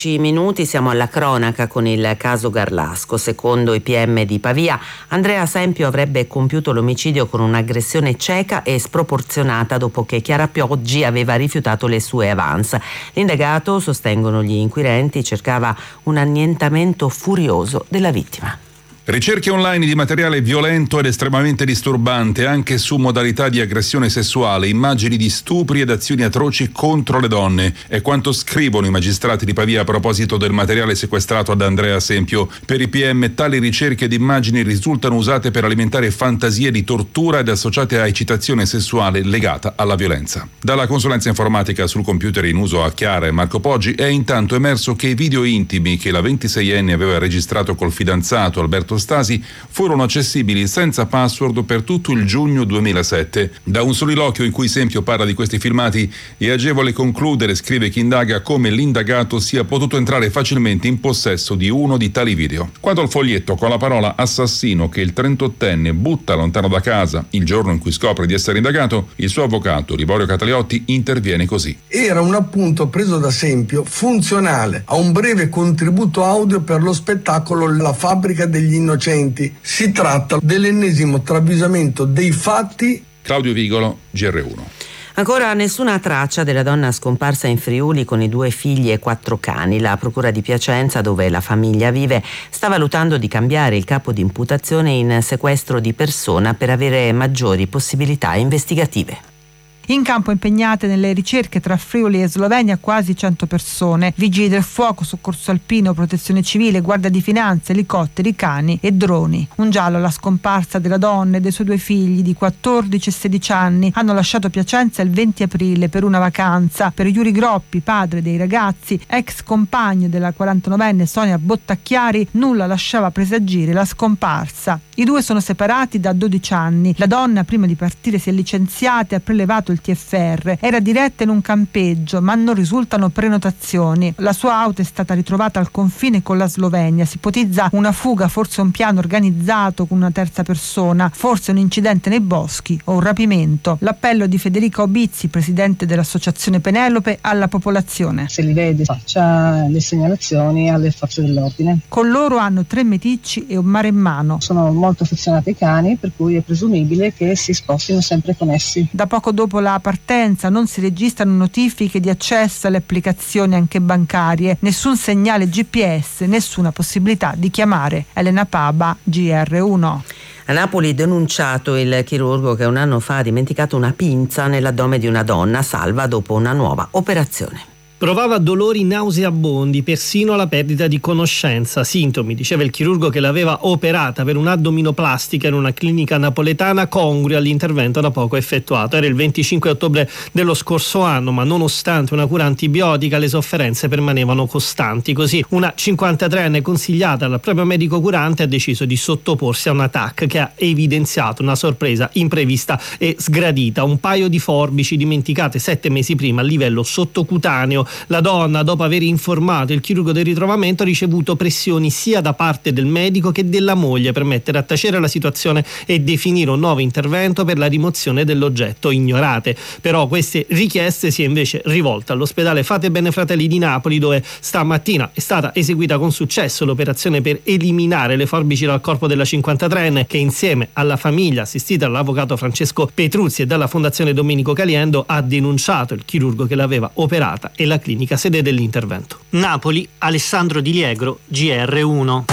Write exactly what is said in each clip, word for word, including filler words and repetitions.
Minuti siamo alla cronaca con il caso Garlasco. Secondo i P M di Pavia, Andrea Sempio avrebbe compiuto l'omicidio con un'aggressione cieca e sproporzionata dopo che Chiara Pioggi aveva rifiutato le sue avance. L'indagato, sostengono gli inquirenti, cercava un annientamento furioso della vittima. Ricerche online di materiale violento ed estremamente disturbante anche su modalità di aggressione sessuale, immagini di stupri ed azioni atroci contro le donne. È quanto scrivono i magistrati di Pavia a proposito del materiale sequestrato ad Andrea Sempio. Per i P M tali ricerche ed immagini risultano usate per alimentare fantasie di tortura ed associate a eccitazione sessuale legata alla violenza. Dalla consulenza informatica sul computer in uso a Chiara e Marco Poggi è intanto emerso che i video intimi che la ventiseienne aveva registrato col fidanzato Alberto Stasi furono accessibili senza password per tutto il giugno duemilasette. Da un soliloquio in cui Sempio parla di questi filmati è agevole concludere, scrive chi indaga, come l'indagato sia potuto entrare facilmente in possesso di uno di tali video. Quanto al foglietto con la parola assassino che il trentottenne butta lontano da casa il giorno in cui scopre di essere indagato, il suo avvocato Liborio Cataliotti interviene così. Era un appunto preso da Sempio funzionale a un breve contributo audio per lo spettacolo La fabbrica degli innocenti. Si tratta dell'ennesimo travisamento dei fatti. Claudio Vigolo, G R uno. Ancora nessuna traccia della donna scomparsa in Friuli con i due figli e quattro cani. La procura di Piacenza, dove la famiglia vive, sta valutando di cambiare il capo di imputazione in sequestro di persona per avere maggiori possibilità investigative. In campo impegnate nelle ricerche tra Friuli e Slovenia quasi cento persone, vigili del fuoco, soccorso alpino, protezione civile, guardia di finanza, elicotteri, cani e droni. Un giallo alla scomparsa della donna e dei suoi due figli di quattordici e sedici anni hanno lasciato Piacenza il venti aprile per una vacanza. Per Yuri Groppi, padre dei ragazzi, ex compagno della quarantanovenne Sonia Bottacchiari, nulla lasciava presagire la scomparsa. I due sono separati da dodici anni. La donna, prima di partire, si è licenziata e ha prelevato il T F R. Era diretta in un campeggio, ma non risultano prenotazioni. La sua auto è stata ritrovata al confine con la Slovenia. Si ipotizza una fuga, forse un piano organizzato con una terza persona, forse un incidente nei boschi o un rapimento. L'appello di Federica Obizzi, presidente dell'associazione Penelope, alla popolazione. Se li vede, faccia le segnalazioni alle forze dell'ordine. Con loro hanno tre meticci e un maremmano. Sono molto affezionati ai cani, per cui è presumibile che si spostino sempre con essi. Da poco dopo la partenza non si registrano notifiche di accesso alle applicazioni anche bancarie, nessun segnale G P S, nessuna possibilità di chiamare. Elena Paba, G R uno. A Napoli denunciato il chirurgo che un anno fa ha dimenticato una pinza nell'addome di una donna, salva dopo una nuova operazione. Provava dolori nauseabondi, persino la perdita di conoscenza. Sintomi, diceva il chirurgo che l'aveva operata per un'addominoplastica in una clinica napoletana, congrui all'intervento da poco effettuato. Era il venticinque ottobre dello scorso anno, ma nonostante una cura antibiotica le sofferenze permanevano costanti. Così una cinquantatreenne, consigliata dal proprio medico curante, ha deciso di sottoporsi a una T A C che ha evidenziato una sorpresa imprevista e sgradita. Un paio di forbici dimenticate sette mesi prima a livello sottocutaneo. La donna, dopo aver informato il chirurgo del ritrovamento, ha ricevuto pressioni sia da parte del medico che della moglie per mettere a tacere la situazione e definire un nuovo intervento per la rimozione dell'oggetto ignorate. Però queste richieste si è invece rivolta all'ospedale Fate Bene Fratelli di Napoli, dove stamattina è stata eseguita con successo l'operazione per eliminare le forbici dal corpo della cinquantatreenne, che insieme alla famiglia, assistita dall'avvocato Francesco Petruzzi e dalla Fondazione Domenico Caliendo, ha denunciato il chirurgo che l'aveva operata e la clinica sede dell'intervento. Napoli, Alessandro Di Liegro, G R uno.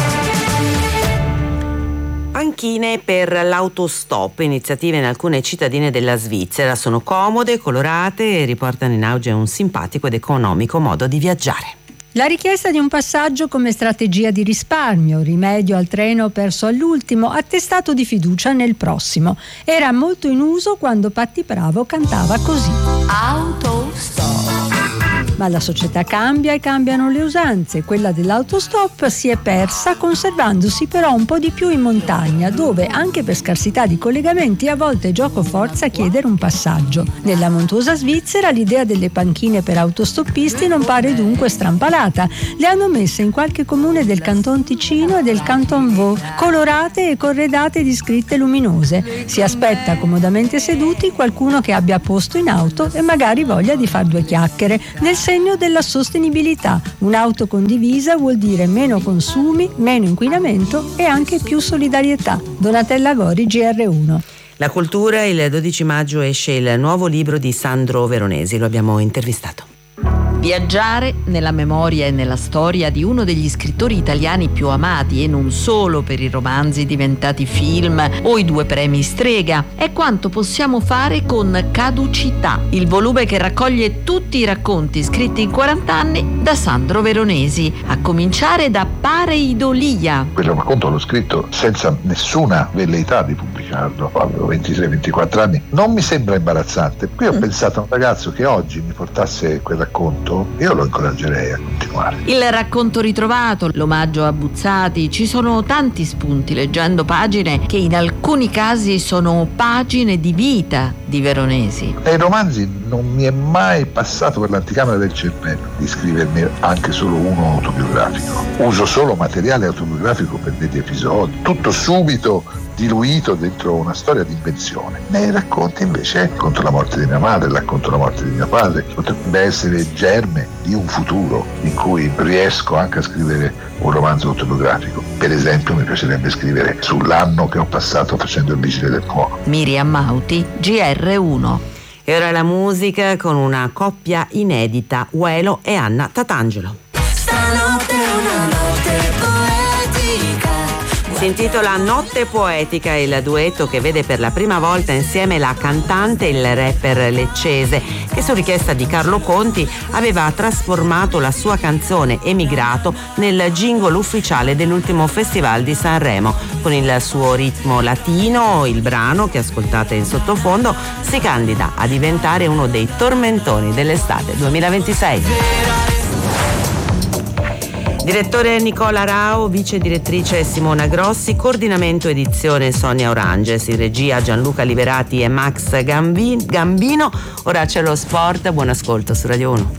Panchine per l'autostop, iniziative in alcune cittadine della Svizzera. Sono comode, colorate e riportano in auge un simpatico ed economico modo di viaggiare. La richiesta di un passaggio come strategia di risparmio, rimedio al treno perso all'ultimo, attestato di fiducia nel prossimo. Era molto in uso quando Patti Bravo cantava così. Autostop. Ma la società cambia e cambiano le usanze. Quella dell'autostop si è persa, conservandosi però un po' di più in montagna, dove anche per scarsità di collegamenti a volte è gioco forza chiedere un passaggio. Nella montuosa Svizzera l'idea delle panchine per autostoppisti non pare dunque strampalata. Le hanno messe in qualche comune del Canton Ticino e del Canton Vaud, colorate e corredate di scritte luminose. Si aspetta comodamente seduti qualcuno che abbia posto in auto e magari voglia di far due chiacchiere. Nel segno della sostenibilità. Un'auto condivisa vuol dire meno consumi, meno inquinamento e anche più solidarietà. Donatella Gori, G R uno. La cultura, il dodici maggio esce il nuovo libro di Sandro Veronesi, lo abbiamo intervistato. Viaggiare nella memoria e nella storia di uno degli scrittori italiani più amati, e non solo per i romanzi diventati film o i due premi Strega, è quanto possiamo fare con Caducità, il volume che raccoglie tutti i racconti scritti in quaranta anni da Sandro Veronesi, a cominciare da Pareidolia. Quel racconto l'ho scritto senza nessuna velleità di pubblicarlo, avevo ventisei ventiquattro anni, non mi sembra imbarazzante. Qui ho mm. pensato a un ragazzo che oggi mi portasse quel racconto, io lo incoraggerei a continuare. Il racconto ritrovato, l'omaggio a Buzzati, ci sono tanti spunti leggendo pagine che in alcuni casi sono pagine di vita di Veronesi. Nei romanzi non mi è mai passato per l'anticamera del cervello di scriverne anche solo uno autobiografico. Uso solo materiale autobiografico per degli episodi, tutto subito diluito dentro una storia di invenzione. Nei racconti invece racconto la morte di mia madre, racconto la morte di mio padre, potrebbe essere il germe di un futuro in cui riesco anche a scrivere un romanzo autobiografico. Per esempio mi piacerebbe scrivere sull'anno che ho passato facendo il vigile del fuoco. Miriam Mauti, G R uno. E ora la musica con una coppia inedita, Uelo e Anna Tatangelo. Stanotte è una notte poetica. Si intitola Notte Poetica, il duetto che vede per la prima volta insieme la cantante e il rapper leccese, che su richiesta di Carlo Conti aveva trasformato la sua canzone Emigrato nel jingle ufficiale dell'ultimo festival di Sanremo. Con il suo ritmo latino, il brano che ascoltate in sottofondo si candida a diventare uno dei tormentoni dell'estate duemilaventisei. Direttore Nicola Rao, vice direttrice Simona Grossi, coordinamento edizione Sonia Oranges, in regia Gianluca Liberati e Max Gambino. Ora c'è lo sport, buon ascolto su Radio uno.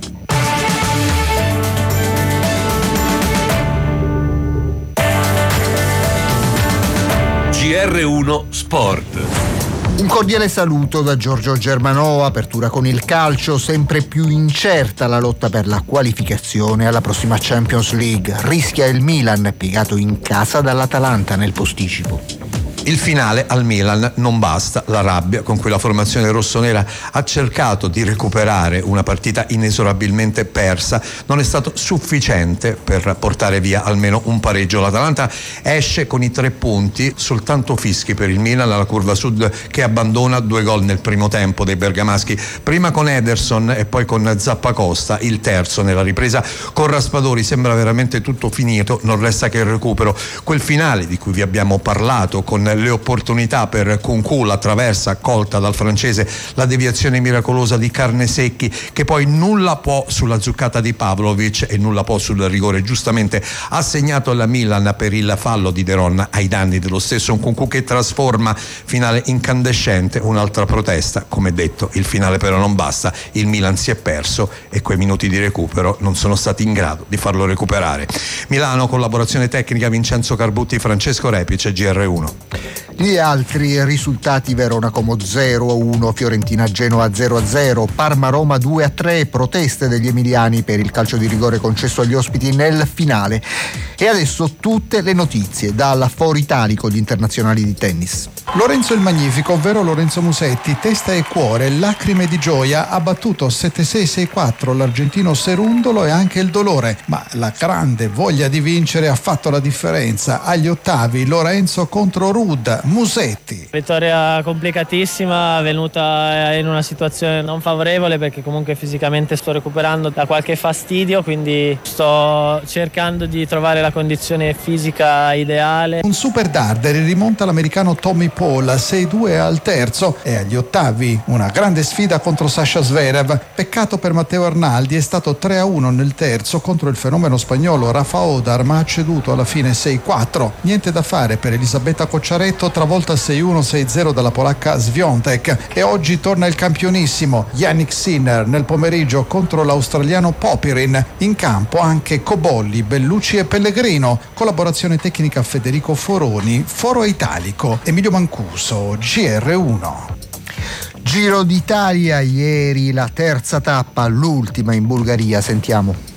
G R uno Sport. Un cordiale saluto da Giorgio Germanò. Apertura con il calcio, sempre più incerta la lotta per la qualificazione alla prossima Champions League. Rischia il Milan, piegato in casa dall'Atalanta nel posticipo. Il finale al Milan non basta, la rabbia con cui la formazione rossonera ha cercato di recuperare una partita inesorabilmente persa non è stato sufficiente per portare via almeno un pareggio. L'Atalanta esce con i tre punti, soltanto fischi per il Milan alla curva sud, che abbandona due gol nel primo tempo dei bergamaschi, prima con Ederson e poi con Zappacosta, il terzo nella ripresa. Con Raspadori sembra veramente tutto finito, non resta che il recupero. Quel finale di cui vi abbiamo parlato, con le opportunità per Kunku, la traversa colta dal francese, la deviazione miracolosa di Carnesecchi, che poi nulla può sulla zuccata di Pavlovic e nulla può sul rigore giustamente assegnato alla Milan per il fallo di De Ron ai danni dello stesso Kunku, che trasforma. Finale incandescente, un'altra protesta. Come detto, il finale però non basta, il Milan si è perso e quei minuti di recupero non sono stati in grado di farlo recuperare. Milano, collaborazione tecnica Vincenzo Carbutti, Francesco Repice, G R uno. Gli altri risultati: Verona Como zero a uno, Fiorentina Genoa zero a zero, Parma Roma due a tre, proteste degli emiliani per il calcio di rigore concesso agli ospiti nel finale. E adesso tutte le notizie dal Foro Italico, gli internazionali di tennis. Lorenzo il Magnifico, ovvero Lorenzo Musetti, testa e cuore, lacrime di gioia, ha battuto sette sei sei quattro l'argentino Serundolo e anche il dolore, ma la grande voglia di vincere ha fatto la differenza. Agli ottavi Lorenzo contro Ruud, Musetti. Vittoria complicatissima, venuta in una situazione non favorevole perché comunque fisicamente sto recuperando da qualche fastidio, quindi sto cercando di trovare la condizione fisica ideale. Un super darder rimonta l'americano Tommy Paul sei due al terzo, e agli ottavi una grande sfida contro Sasha Zverev. Peccato per Matteo Arnaldi, è stato tre a uno nel terzo contro il fenomeno spagnolo Rafa Odar, ma ha ceduto alla fine sei quattro. Niente da fare per Elisabetta Cocciaretto, travolta sei uno sei zero dalla polacca Swiatek. E oggi torna il campionissimo Yannick Sinner nel pomeriggio contro l'australiano Popirin. In campo anche Cobolli, Bellucci e Pellegrino. Collaborazione tecnica Federico Foroni, Foro Italico, Emilio Mancuso, G R uno. Giro d'Italia, ieri la terza tappa, l'ultima in Bulgaria, sentiamo.